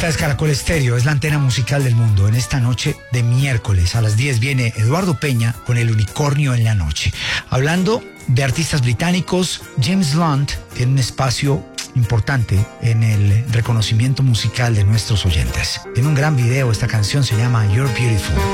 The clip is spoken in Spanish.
Esta es Caracol Estéreo, es la antena musical del mundo. En esta noche de miércoles a las 10 viene Eduardo Peña con El Unicornio en la Noche. Hablando de artistas británicos, James Blunt tiene un espacio importante en el reconocimiento musical de nuestros oyentes. Tiene un gran video, esta canción se llama You're Beautiful.